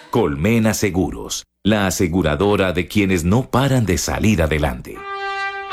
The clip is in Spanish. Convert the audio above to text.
Colmena Seguros, la aseguradora de quienes no paran de salir adelante.